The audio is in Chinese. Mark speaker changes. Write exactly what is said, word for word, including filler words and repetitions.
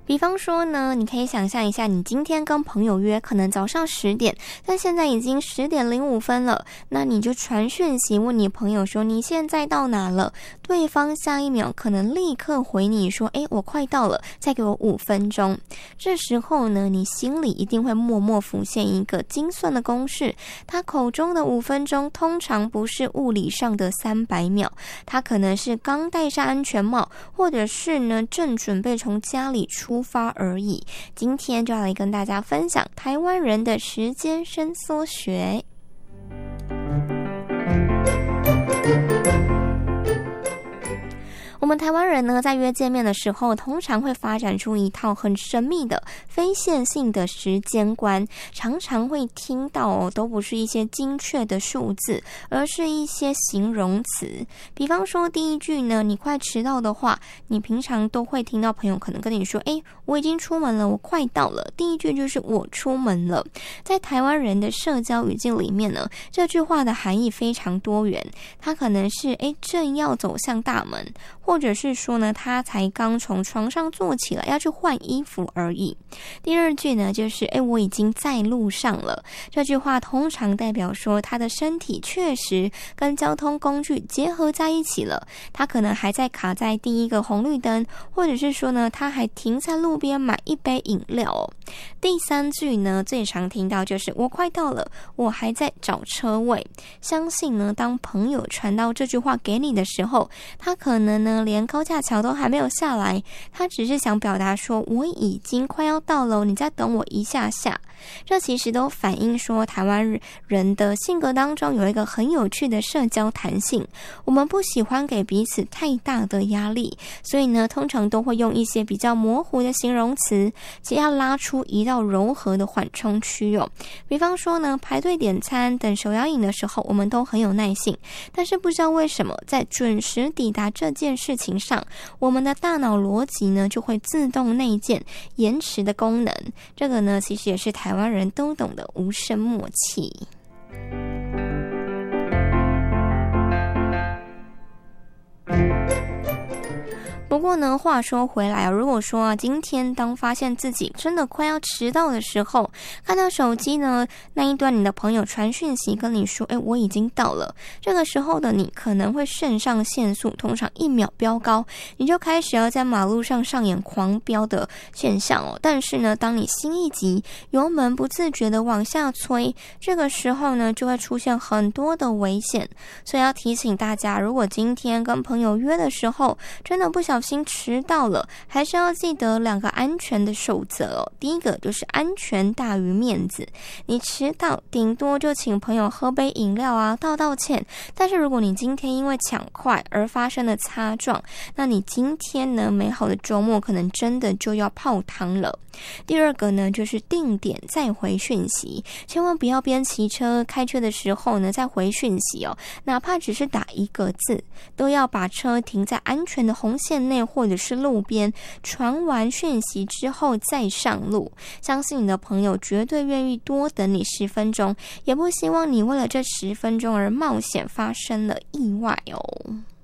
Speaker 1: 比方说呢，你可以想象一下，你今天跟朋友约可能早上十点，但现在已经十点零五分了，那你就传讯息问你朋友说你现在到哪了，对方下一秒可能立刻回你说诶，我快到了，再给我五分钟。这时候呢，你心里一定会默默浮现一个精算的公式，他口中的五分钟通常不是物理上的三百秒，他可能是刚戴上安全帽，或者是呢正准备从家里出发而已。今天就要来跟大家分享台湾人的时间伸缩学。我们台湾人呢，在约见面的时候，通常会发展出一套很神秘的非线性的时间观，常常会听到哦，都不是一些精确的数字，而是一些形容词。比方说第一句呢，你快迟到的话，你平常都会听到朋友可能跟你说，诶，我已经出门了，我快到了。第一句就是我出门了。在台湾人的社交语境里面呢，这句话的含义非常多元，它可能是诶，正要走向大门，或者是说呢，他才刚从床上坐起来要去换衣服而已。第二句呢，就是诶，我已经在路上了。这句话通常代表说他的身体确实跟交通工具结合在一起了，他可能还在卡在第一个红绿灯，或者是说呢，他还停在路边买一杯饮料哦。第三句呢，最常听到就是我快到了，我还在找车位。相信呢，当朋友传到这句话给你的时候，他可能呢连高架桥都还没有下来，他只是想表达说我已经快要到了，你再等我一下下。这其实都反映说台湾人的性格当中有一个很有趣的社交弹性，我们不喜欢给彼此太大的压力，所以呢通常都会用一些比较模糊的形容词，只要拉出一道柔和的缓冲区哦。比方说呢，排队点餐等手摇饮的时候，我们都很有耐性，但是不知道为什么在准时抵达这件事情上，我们的大脑逻辑呢就会自动内建延迟的功能。这个呢其实也是台湾人都懂的无声默契。不过呢，话说回来，如果说啊，今天当发现自己真的快要迟到的时候，看到手机呢那一端你的朋友传讯息跟你说，诶，我已经到了。这个时候的你可能会肾上腺素通常一秒飙高，你就开始要在马路上上演狂飙的现象哦。但是呢，当你心一急，油门不自觉的往下催，这个时候呢就会出现很多的危险。所以要提醒大家，如果今天跟朋友约的时候，真的不小心迟到了，还是要记得两个安全的守则哦。第一个就是安全大于面子，你迟到顶多就请朋友喝杯饮料啊，道道歉。但是如果你今天因为抢快而发生了擦撞，那你今天呢美好的周末可能真的就要泡汤了。第二个呢，就是定点再回讯息，千万不要边骑车开车的时候呢再回讯息哦，哪怕只是打一个字，都要把车停在安全的红线内或者是路边，传完讯息之后再上路。相信你的朋友绝对愿意多等你十分钟，也不希望你为了这十分钟而冒险发生了意外哦。